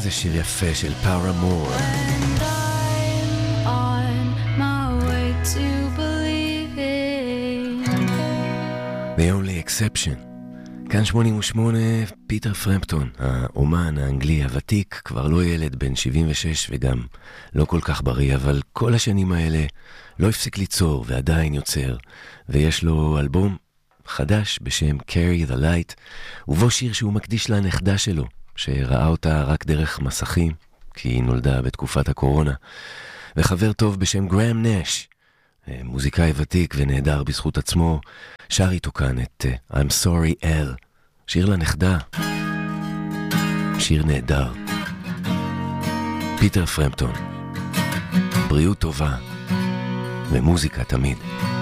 איזה שיר יפה של פארמור. And I'm on my way to believing. The only exception. כאן 88, פיטר פרמפטון, האומן האנגלי הוותיק, כבר לא ילד בן 76 וגם לא כל כך בריא, אבל כל השנים האלה לא הפסיק ליצור ועדיין יוצר, ויש לו אלבום חדש בשם Carry the Light, ובו שיר שהוא מקדיש לנכדה שלו, שראה אותה רק דרך מסכים, כי היא נולדה בתקופת הקורונה, וחבר טוב בשם גרם נש, מוזיקאי ותיק ונהדר בזכות עצמו, שר איתו כאן את I'm Sorry Elle, שיר לנכדה, שיר נהדר. פיטר פרמפטון, בריאות טובה ומוזיקה תמיד.